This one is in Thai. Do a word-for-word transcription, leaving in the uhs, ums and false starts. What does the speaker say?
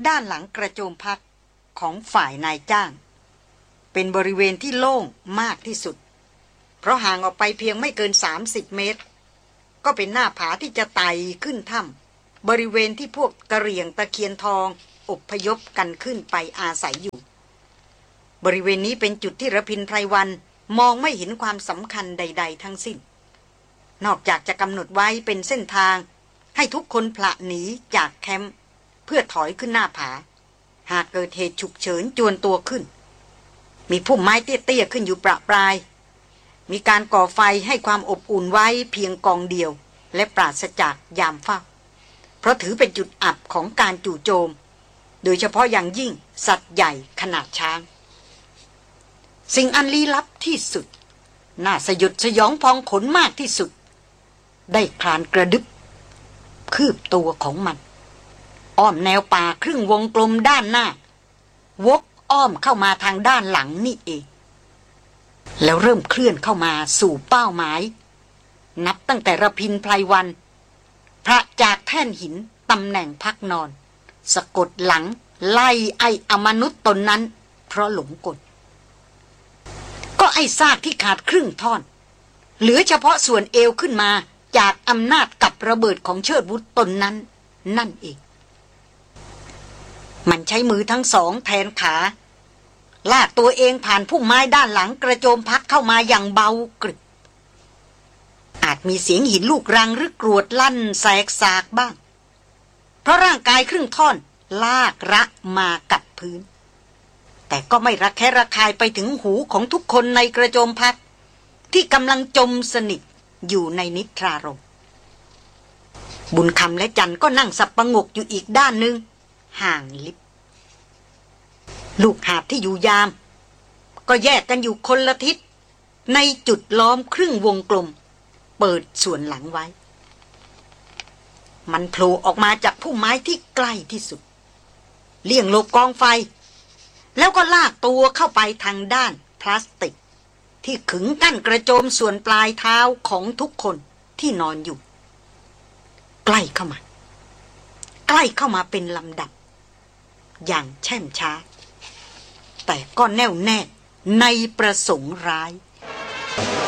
ด้านหลังกระโจมพักของฝ่ายนายจ้างเป็นบริเวณที่โล่งมากที่สุดเพราะห่างออกไปเพียงไม่เกินสามสิบเมตรก็เป็นหน้าผาที่จะไต่ขึ้นถ้ำบริเวณที่พวกกะเหรี่ยงตะเคียนทองอพยพกันขึ้นไปอาศัยอยู่บริเวณนี้เป็นจุดที่ระพินไพรวันมองไม่เห็นความสำคัญใดๆทั้งสิ้นนอกจากจะกำหนดไว้เป็นเส้นทางให้ทุกคนผละหนีจากแคมป์เพื่อถอยขึ้นหน้าผาหากเกิดเหตุฉุกเฉินจวนตัวขึ้นมีพุ่มไม้เตี้ยๆขึ้นอยู่ประปรายมีการก่อไฟให้ความอบอุ่นไว้เพียงกองเดียวและปราศจากยามเฝ้าเพราะถือเป็นจุดอับของการจู่โจมโดยเฉพาะอย่างยิ่งสัตว์ใหญ่ขนาดช้างสิ่งอันลี้ลับที่สุดน่าสยดสยองพองขนมากที่สุดได้คลานกระดึบคืบตัวของมันอ้อมแนวป่าครึ่งวงกลมด้านหน้าวกอ้อมเข้ามาทางด้านหลังนี่เองแล้วเริ่มเคลื่อนเข้ามาสู่เป้าหมายนับตั้งแต่ระพินไพรวันพระจากแท่นหินตำแหน่งพักนอนสะกดหลังไล่ไอ้อมนุษย์ตนนั้นเพราะหลงกลก็ไอ้ซากที่ขาดครึ่งท่อนเหลือเฉพาะส่วนเอวขึ้นมาจากอำนาจกับระเบิดของเชิดวุฒตนนั้นนั่นเองมันใช้มือทั้งสองแทนขาลากตัวเองผ่านพุ่มไม้ด้านหลังกระโจมพักเข้ามาอย่างเบากริบอาจมีเสียงหินลูกรังหรือกรวดลั่นแสกสากบ้างเพราะร่างกายครึ่งท่อนลากระมากับพื้นแต่ก็ไม่ระแคะระคายไปถึงหูของทุกคนในกระโจมพักที่กำลังจมสนิทอยู่ในนิทรารมบุญคำและจันก็นั่งสับประงกอยู่อีกด้านหนึ่งห่างลิบลูกหาบที่อยู่ยามก็แยกกันอยู่คนละทิศในจุดล้อมครึ่งวงกลมเปิดส่วนหลังไว้มันโผล่ออกมาจากพุ่มไม้ที่ใกล้ที่สุดเลี่ยงหลบกองไฟแล้วก็ลากตัวเข้าไปทางด้านพลาสติกที่ขึงกั้นกระโจมส่วนปลายเท้าของทุกคนที่นอนอยู่ใกล้เข้ามาใกล้เข้ามาเป็นลำดับอย่างแช่มช้าแต่ก็แน่วแน่ในประสงค์ร้าย